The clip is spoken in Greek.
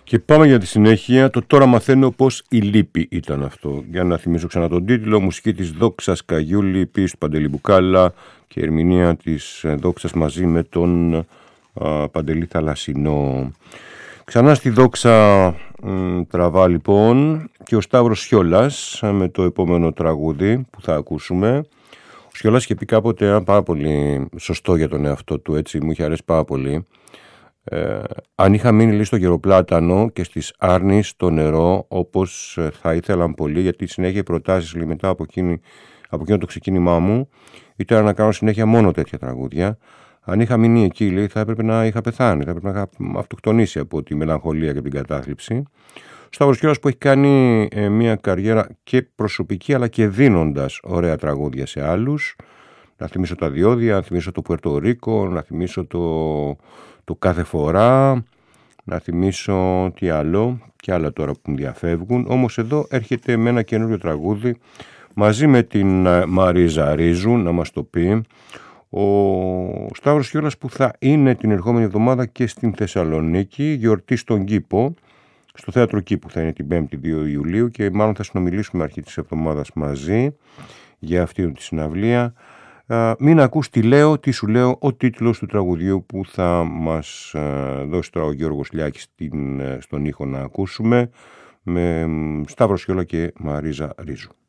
Και πάμε για τη συνέχεια. Το «Τώρα μαθαίνω πως η λύπη» ήταν αυτό. Για να θυμίσω ξανά τον τίτλο. Μουσική της Δόξας Καγιούλη, ποίηση του Παντελή Μπουκάλα και ερμηνεία της Δόξας μαζί με τον Παντελή Θαλασσινό. Ξανά στη Δόξα τραβά λοιπόν και ο Σταύρος Σιόλας με το επόμενο τραγούδι που θα ακούσουμε. Ο Σιόλας είχε πει κάποτε ένα πάρα πολύ σωστό για τον εαυτό του, έτσι, μου είχε αρέσει πάρα πολύ. Αν είχα μείνει λίγο στο γεροπλάτανο και στις Άρνης στο νερό, όπως θα ήθελαν πολλοί, γιατί συνέχεια οι προτάσεις μετά από εκείνο το ξεκίνημά μου ήταν να κάνω συνέχεια μόνο τέτοια τραγούδια. Αν είχα μείνει εκεί, λέει, θα έπρεπε να είχα πεθάνει, θα έπρεπε να είχα αυτοκτονήσει από τη μελαγχολία και την κατάθλιψη. Ο Σταύρος Σιόλας που έχει κάνει μια καριέρα και προσωπική αλλά και δίνοντας ωραία τραγούδια σε άλλους. Να θυμίσω τα Διόδια, να θυμίσω το Πουέρτο Ρίκο, να θυμίσω το Κάθε Φορά, να θυμίσω τι άλλο και άλλα τώρα που μου διαφεύγουν. Όμως εδώ έρχεται με ένα καινούριο τραγούδι μαζί με την Μαρίζα Ρίζου να μας το πει ο Σταύρος Σιόλας, που θα είναι την ερχόμενη εβδομάδα και στην Θεσσαλονίκη, γιορτή στον Κήπο, στο Θέατρο Κήπου θα είναι την 5η 2 Ιουλίου και μάλλον θα συνομιλήσουμε αρχή της εβδομάδας μαζί για αυτή τη συναυλία. Μην ακούς τι λέω, τι σου λέω, ο τίτλος του τραγουδιού που θα μας δώσει τώρα ο Γιώργος Λιάκης στον ήχο να ακούσουμε, με Σταύρο Σιόλα και Μαρίζα Ρίζου.